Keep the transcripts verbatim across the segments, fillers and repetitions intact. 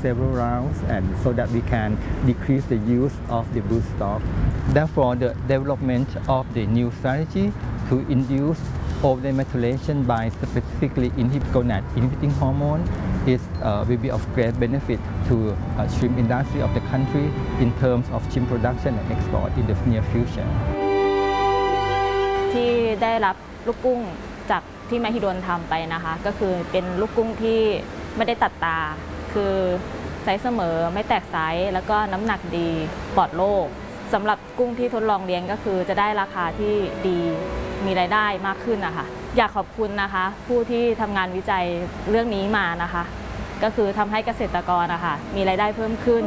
several rounds and so that we can decrease the use of the broodstock. Therefore, the development of the new strategy to induce ovulation maturation by specifically inhibiting gonad inhibiting hormone is uh, will be of great benefit to uh, shrimp industry of the country in terms of shrimp production and export in the near future. ที่ได้รับลูกกุ้งจากที่มหิดลทำไปนะคะก็คือเป็นลูกกุ้งที่ไม่ได้ตัดตาคือไซส์เสมอไม่แตกไซส์แล้วก็น้ำหนักดีปลอดโรคสำหรับกุ้งที่ทดลองเลี้ยงก็คือจะได้ราคาที่ดีมีรายได้มากขึ้นนะคะอยากขอบคุณนะคะผู้ที่ทำงานวิจัยเรื่องนี้มานะคะก็คือทำให้เกษตรกรนะคะมีรายได้เพิ่มขึ้น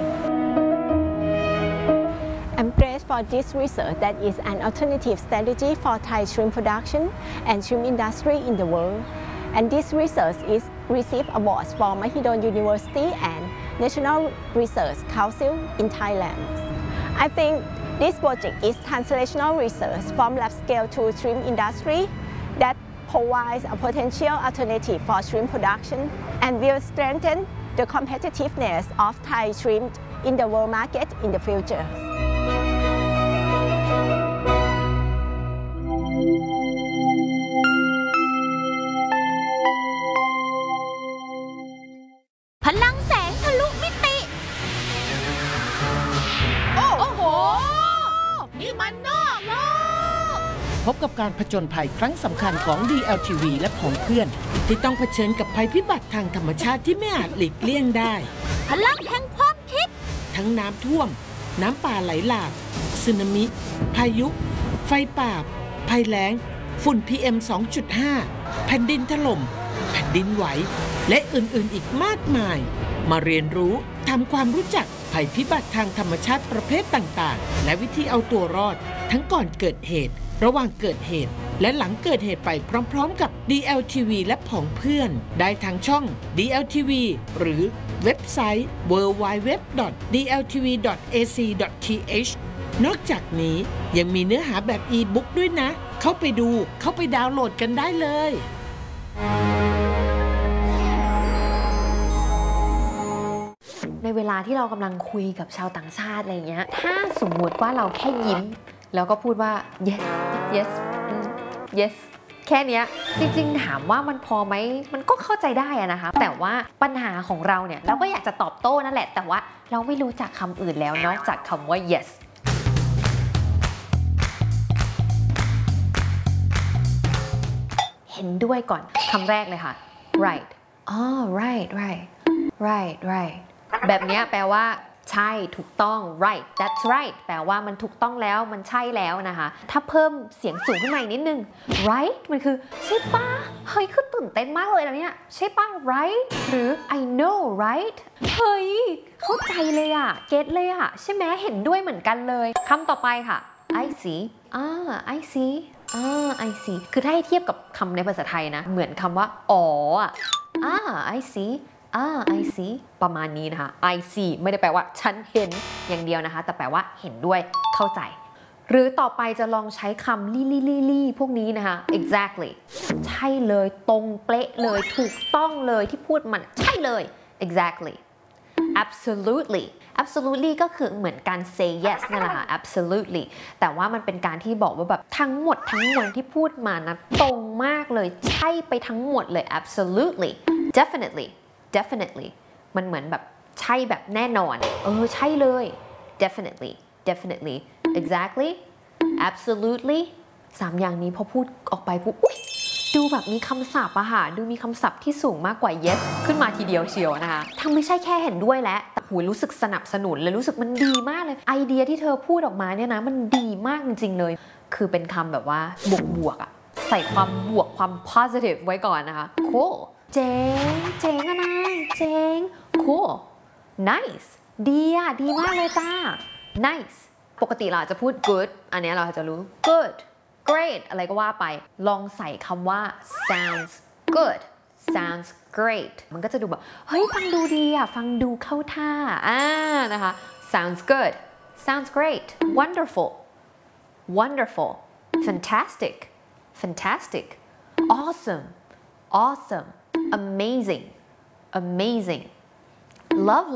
I'm grateful for this research that is an alternative strategy for Thai shrimp production and shrimp industry in the world. And this research is received awards from Mahidol University and National Research Council in Thailand. I think this project is translational research from lab scale to shrimp industry that provides a potential alternative for shrimp production and will strengthen the competitiveness of Thai shrimp in the world market in the future. พลังแสงทะลุมิติโอ้โหนี่มันนอกโลกพบกับการผจญภัยครั้งสำคัญของ ดี แอล ที วี และของเพื่อนที่ต้องเผชิญกับภัยพิบัติทางธรรมชาติที่ไม่อาจหลีกเลี่ยงได้พลังแห่งความคิดทั้งน้ำท่วมน้ำป่าไหลหลากสึนามิพายุไฟป่าภัยแล้งฝุ่น พี เอ็ม สองจุดห้า แผ่นดินถล่มแผ่นดินไหวและอื่นๆอีกมากมายมาเรียนรู้ทำความรู้จักภัยพิบัติทางธรรมชาติประเภทต่างๆและวิธีเอาตัวรอดทั้งก่อนเกิดเหตุระหว่างเกิดเหตุและหลังเกิดเหตุไปพร้อมๆกับ ดี แอล ที วี และผองเพื่อนได้ทางช่อง ดี แอล ที วี หรือเว็บไซต์ ดับเบิลยู ดับเบิลยู ดับเบิลยู ดอท ดี แอล ที วี ดอท เอ ซี ดอท ที เอช นอกจากนี้ยังมีเนื้อหาแบบอีบุ๊กด้วยนะเข้าไปดูเข้าไปดาวน์โหลดกันได้เลยในเวลาที่เรากำลังคุยกับชาวต่างชาติอะไรเงี้ยถ้าสมมติว่าเราแค่ยิ้มแล้วก็พูดว่า yes yes yes แค่นี้จริงๆถามว่ามันพอไหมมันก็เข้าใจได้นะคะแต่ว่าปัญหาของเราเนี่ยเราก็อยากจะตอบโต้นั่นแหละแต่ว่าเราไม่รู้จักคำอื่นแล้วนอกจากคำว่า yes เห็นด้วยก่อนคำแรกเลยค่ะ right อ๋อ right right right right แบบนี้แปลว่าใช่ถูกต้อง right that's right แปลว่ามันถูกต้องแล้วมันใช่แล้วนะคะถ้าเพิ่มเสียงสูงขึ้นมาอีกนิดนึง right มันคือใช่ปะเฮ้ยคือตื่นเต้นมากเลยนะเนี่ยใช่ปะ right หรือ I know right เฮ้ยเข้าใจเลยอะเก็ตเลยอะใช่ไหมเห็นด้วยเหมือนกันเลยคำต่อไปค่ะ I see อ่า I see อ่า I see คือถ้าให้เทียบกับคำในภาษาไทยนะเหมือนคำว่าอ๋ออ่า I seeอ่า I see ประมาณนี้นะคะ I see ไม่ได้แปลว่าฉันเห็นอย่างเดียวนะคะแต่แปลว่าเห็นด้วยเข้าใจหรือต่อไปจะลองใช้คำลี่ลี่ลี่ลี่พวกนี้นะคะ exactly ใช่เลยตรงเป๊ะเลยถูกต้องเลยที่พูดมันใช่เลย exactly absolutely absolutely ก็คือเหมือนการ say yes นั่นแหละค่ะ absolutely แต่ว่ามันเป็นการที่บอกว่าแบบทั้งหมดทั้งมวลที่พูดมานะตรงมากเลยใช่ไปทั้งหมดเลย absolutely definitely definitely มันเหมือนแบบใช่แบบแน่นอนเออใช่เลย definitely definitely exactly absolutely สามอย่างนี้พอพูดออกไปปุ๊บอุ๊ยดูแบบมีคำศัพท์อะค่ะดูมีคำศัพท์ที่สูงมากกว่า yes ขึ้นมาทีเดียวเชียวนะคะทั้งไม่ใช่แค่เห็นด้วยแล้วแต่หูรู้สึกสนับสนุนเลยรู้สึกมันดีมากเลยไอเดียที่เธอพูดออกมาเนี่ยนะมันดีมากจริงๆเลยคือเป็นคำแบบว่าบวกๆอะใส่ความบวกความ positive ไว้ก่อนนะคะ coolเจ๋งเจ๋งอะนะเจ๋ง cool nice ดีอะดีมากเลยจ้า nice ปกติเราจะพูด good อันนี้เราจะรู้ good great อะไรก็ว่าไปลองใส่คำว่า sounds good sounds great มันก็จะดูแบบเฮ้ยฟังดูดีอะฟังดูเข้าท่าอ่านะคะ sounds good sounds great wonderful wonderful fantastic fantastic awesome awesome amazing amazing lovely